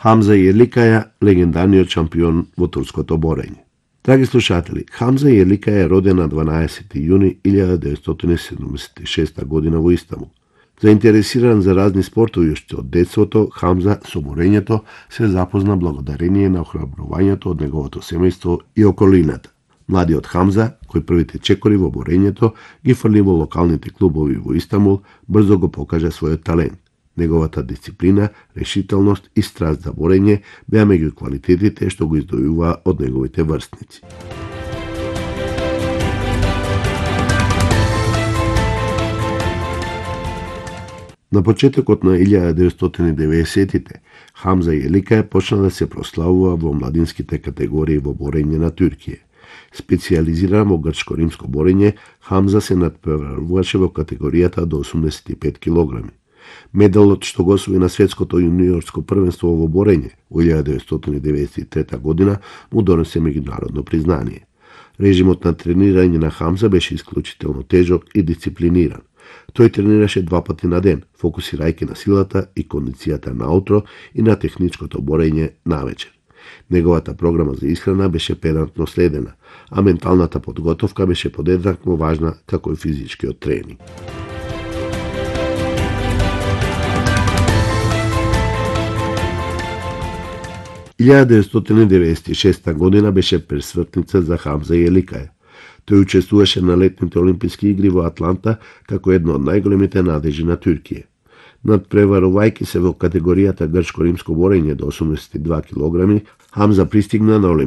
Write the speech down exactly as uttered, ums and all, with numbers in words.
Хамза Јерликаја, легендарниот шампион во турското борење. Драги слушатели, Хамза Јерликаја е роден на дванаесети јуни илјада деветстотини седумдесет и шеста година во Истанбул. Заинтересиран за разни спортови уште од детството, Хамза со борењето се запозна благодарение на охрабрувањето од неговото семејство и околината. Младиот Хамза, кој првите чекори во борењето ги фрли во локалните клубови во Истанбул, брзо го покажа својот талент. Неговата дисциплина, решителност и страст за борење беа меѓу квалитетите што го издвојува од неговите врстници. На почетокот на илјада деветстотини и деветдесетите Хамза Јерликаја почна да се прославува во младинските категории во борење на Туркија. Специализиран во грчко-римско борење, Хамза се надпреваруваше во категоријата до осумдесет и пет килограми. Медалот што го освои на светското јуниорско првенство во борење во илјада деветстотини деветдесет и трета година му донесе меѓународно признание. Режимот на тренирање на Хамза беше исклучително тежок и дисциплиниран. Тој тренираше два пати на ден, фокусирајќи на силата и кондицијата наутро и на техничкото борење навечер. Неговата програма за исхрана беше педантно следена, а менталната подготовка беше подеднакво важна како и физичкиот тренинг. илјада деветстотини деветдесет и шеста година беше пресвртница за Хамза Јерликаја. Тој учествуваше на летните олимписки игри во Атланта како една од најголемите надежи на Туркија. Надпреварувајќи се во категоријата грчко-римско борење до осумдесет и два килограми, Хамза пристигна на